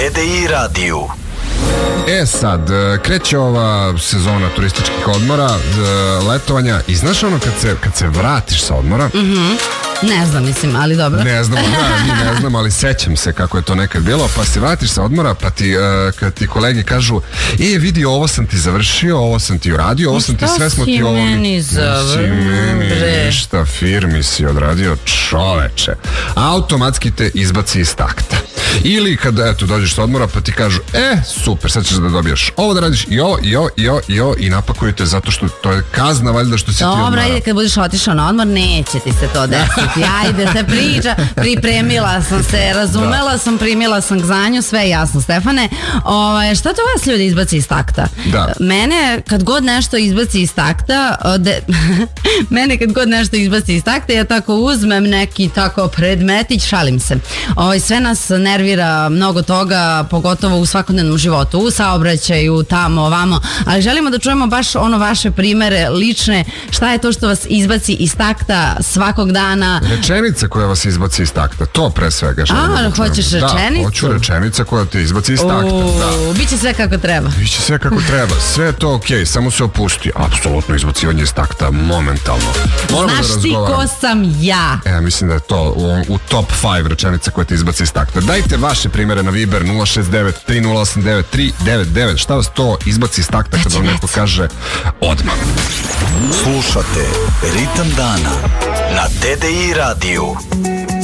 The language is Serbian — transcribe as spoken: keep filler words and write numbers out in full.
T D I radiju. E sad, kreće ova sezona turističkih odmora, letovanja i znaš ono kad se, kad se vratiš sa odmora... Mhm. Ne znam, mislim, ali dobro. Ne znam, ja, mi ne znam, ali sećam se kako je to nekad bilo, pa se vratiš sa odmora, pa ti, uh, kad ti kolegi kažu, e, vidi, ovo sam ti završio, ovo sam ti uradio, ovo sam ti sve smo ti ovo... Šta si meni završio? Ništa, firmi si odradio, čoveče. Automatski te izbaci iz takta. Ili kad, eto, dođeš sa odmora pa ti kažu, e, super, sad ćeš da dobiješ ovo da radiš i ovo, i ovo, i ovo, i ovo i napakuju te zato što to je kazna valjda što si ti odmara. Dobro, ajde, kad budeš otišao na odmor, neće ti se to desiti. Ajde, se priča, pripremila sam se, razumela da. sam, primila sam k znanju, sve jasno, Stefane. O, šta to vas ljudi izbaci iz takta? Da. Mene, kad god nešto izbaci iz takta, de, mene kad god nešto izbaci iz takta, ja tako uzmem neki tako predmetić, šalim se. O, sve nas nervira mnogo toga, pogotovo u svakodnevnom životu, u saobraćaju, tamo, ovamo, ali želimo da čujemo baš ono vaše primere lične, šta je to što vas izbaci iz takta svakog dana. Rečenica koja vas izbaci iz takta, to pre svega. A, hoćeš rečenicu? Da, hoću rečenica koja te izbaci iz takta. Da. Biće sve kako treba. Biće sve kako treba, sve je to okej, samo se opusti. Apsolutno izbacivanje iz takta, momentalno. Moramo Znaš da ti ko sam ja? E, mislim da je to u, u top pet rečenica koja te izbaci iz takta. Dajte vaše primere na Viber nula šest devet tri nula osam devet tri devet devet. Šta vas to izbaci iz takta kad vam neko kaže odmah? Slušate Ritam dana na T D I radiju.